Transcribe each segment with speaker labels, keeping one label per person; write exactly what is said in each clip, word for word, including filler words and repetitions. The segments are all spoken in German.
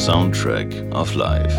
Speaker 1: Soundtrack of Life.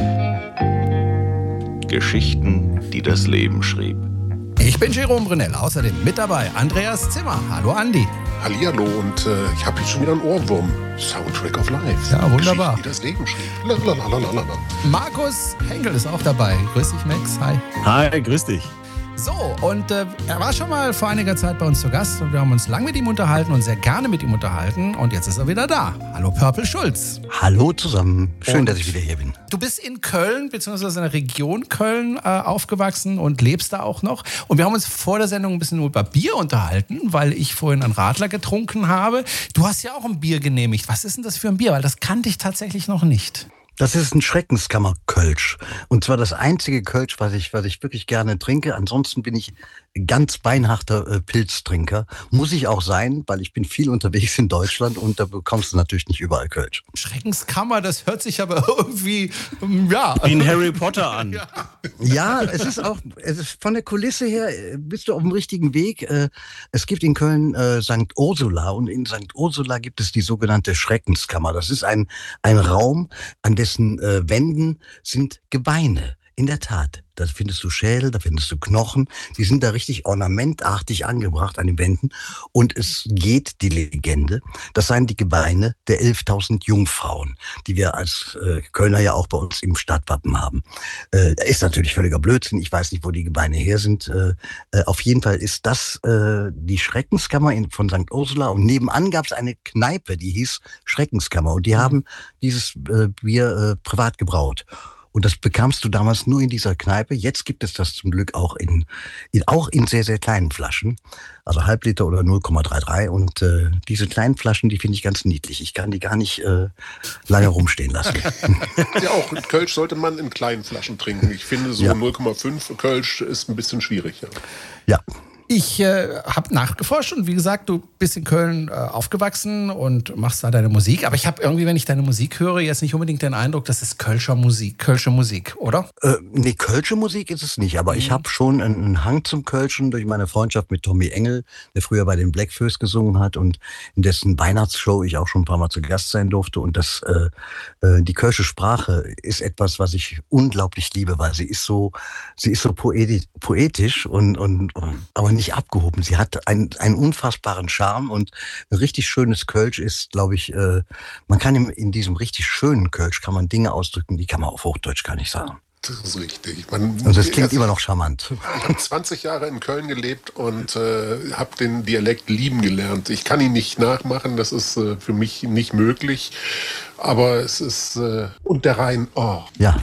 Speaker 1: Geschichten, die das Leben schrieb.
Speaker 2: Ich bin Jerome Brunel, außerdem mit dabei Andreas Zimmer. Hallo Andi.
Speaker 3: Hallihallo und äh, ich habe jetzt schon wieder einen Ohrwurm. Soundtrack of Life.
Speaker 2: Ja, wunderbar.
Speaker 3: Geschichten, die das Leben schrieb. Lalalala.
Speaker 2: Markus Henkel ist auch dabei. Grüß dich, Max. Hi.
Speaker 4: Hi, grüß dich.
Speaker 2: So, und äh, er war schon mal vor einiger Zeit bei uns zu Gast und wir haben uns lang mit ihm unterhalten und sehr gerne mit ihm unterhalten. Und jetzt ist er wieder da. Hallo, Purple Schulz.
Speaker 5: Hallo zusammen. Schön,
Speaker 2: und
Speaker 5: dass ich wieder hier bin.
Speaker 2: Du bist in Köln, beziehungsweise in der Region Köln äh, aufgewachsen und lebst da auch noch. Und wir haben uns vor der Sendung ein bisschen über Bier unterhalten, weil ich vorhin einen Radler getrunken habe. Du hast ja auch ein Bier genehmigt. Was ist denn das für ein Bier? Weil das kannte ich tatsächlich noch nicht.
Speaker 5: Das ist ein Schreckenskammer-Kölsch. Und zwar das einzige Kölsch, was ich, was ich wirklich gerne trinke. Ansonsten bin ich ganz beinharter äh, Pilztrinker. Muss ich auch sein, weil ich bin viel unterwegs in Deutschland und da bekommst du natürlich nicht überall Kölsch.
Speaker 2: Schreckenskammer, das hört sich aber irgendwie, ja.
Speaker 4: Wie ein Harry Potter an.
Speaker 2: Ja.
Speaker 5: Ja, es ist auch, es ist von der Kulisse her, äh, bist du auf dem richtigen Weg. Äh, es gibt in Köln äh, Sankt Ursula und in Sankt Ursula gibt es die sogenannte Schreckenskammer. Das ist ein, ein Raum, an dessen äh, Wänden sind Gebeine. In der Tat, da findest du Schädel, da findest du Knochen, die sind da richtig ornamentartig angebracht an den Wänden und es geht die Legende, das seien die Gebeine der elftausend Jungfrauen, die wir als äh, Kölner ja auch bei uns im Stadtwappen haben. Äh, ist natürlich völliger Blödsinn, ich weiß nicht, wo die Gebeine her sind. Äh, äh, auf jeden Fall ist das äh, die Schreckenskammer in, von Sankt Ursula und nebenan gab es eine Kneipe, die hieß Schreckenskammer und die haben dieses äh, Bier äh, privat gebraut. Und das bekamst du damals nur in dieser Kneipe. Jetzt gibt es das zum Glück auch in, in auch in sehr, sehr kleinen Flaschen. Also Halbliter oder null Komma dreiunddreißig. Und äh, diese kleinen Flaschen, die finde ich ganz niedlich. Ich kann die gar nicht äh, lange rumstehen lassen.
Speaker 3: Ja, auch Kölsch sollte man in kleinen Flaschen trinken. Ich finde so ja. null Komma fünf Kölsch ist ein bisschen schwierig. Ja.
Speaker 5: Ja.
Speaker 2: Ich äh, habe nachgeforscht und wie gesagt, du bist in Köln äh, aufgewachsen und machst da deine Musik. Aber ich habe irgendwie, wenn ich deine Musik höre, jetzt nicht unbedingt den Eindruck, das ist Kölscher Musik, Kölsche Musik, oder?
Speaker 5: Äh, nee, Kölsche Musik ist es nicht. Aber mhm. ich habe schon einen, einen Hang zum Kölschen durch meine Freundschaft mit Tommy Engel, der früher bei den Blackfoes gesungen hat und in dessen Weihnachtsshow ich auch schon ein paar Mal zu Gast sein durfte. Und das, äh, äh, die Kölsche Sprache ist etwas, was ich unglaublich liebe, weil sie ist so, sie ist so poetisch, poetisch und, und, und aber nicht abgehoben. Sie hat einen, einen unfassbaren Charme und ein richtig schönes Kölsch ist, glaube ich, äh, man kann in, in diesem richtig schönen Kölsch kann man Dinge ausdrücken, die kann man auf Hochdeutsch gar nicht sagen.
Speaker 3: Das ist richtig. Man,
Speaker 5: also es klingt immer noch charmant.
Speaker 3: Ich habe zwanzig Jahre in Köln gelebt und äh, habe den Dialekt lieben gelernt. Ich kann ihn nicht nachmachen, das ist äh, für mich nicht möglich. Aber es ist... Äh, und der Rhein, oh.
Speaker 5: Ja.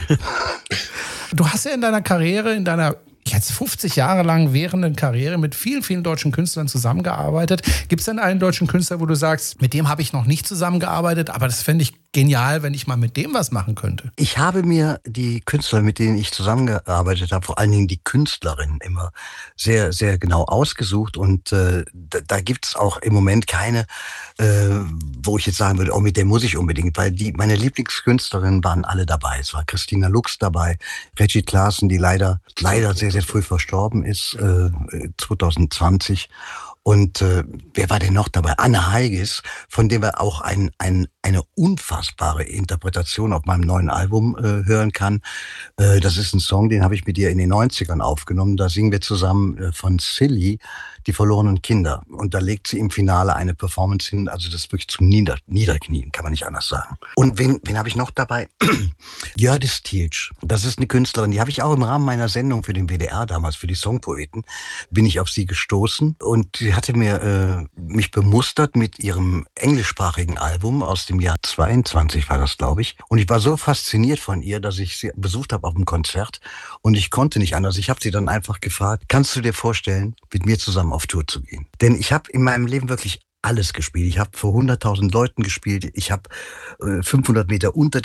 Speaker 2: Du hast ja in deiner Karriere, in deiner jetzt fünfzig Jahre lang währenden Karriere mit vielen, vielen deutschen Künstlern zusammengearbeitet. Gibt es denn einen deutschen Künstler, wo du sagst, mit dem habe ich noch nicht zusammengearbeitet, aber das fände ich genial, wenn ich mal mit dem was machen könnte?
Speaker 5: Ich habe mir die Künstler, mit denen ich zusammengearbeitet habe, vor allen Dingen die Künstlerinnen immer sehr, sehr genau ausgesucht und äh, da, da gibt es auch im Moment keine, äh, wo ich jetzt sagen würde, oh, mit der muss ich unbedingt, weil die meine Lieblingskünstlerinnen waren alle dabei. Es war Christina Lux dabei, Reggie Klaassen, die leider, leider sehr, sehr früh verstorben ist, äh, zwanzig zwanzig. Und äh, wer war denn noch dabei? Anne Heigis, von dem wir auch ein, ein, eine unfassbare Interpretation auf meinem neuen Album äh, hören kann. Äh, das ist ein Song, den habe ich mit ihr in den neunzigern aufgenommen. Da singen wir zusammen äh, von Silly, die verlorenen Kinder. Und da legt sie im Finale eine Performance hin, also das wirklich zum Nieder- Niederknien, kann man nicht anders sagen. Und wen, wen habe ich noch dabei? Jördis Tilch. Das ist eine Künstlerin, die habe ich auch im Rahmen meiner Sendung für den W D R damals, für die Songpoeten, bin ich auf sie gestoßen und sie hatte mir äh, mich bemustert mit ihrem englischsprachigen Album aus dem Jahr zweiundzwanzig war das, glaube ich. Und ich war so fasziniert von ihr, dass ich sie besucht habe auf einem Konzert und ich konnte nicht anders. Ich habe sie dann einfach gefragt, kannst du dir vorstellen, mit mir zusammen auf Tour zu gehen? Denn ich habe in meinem Leben wirklich alles gespielt. Ich habe vor hunderttausend Leuten gespielt. Ich habe äh, fünfhundert Meter unter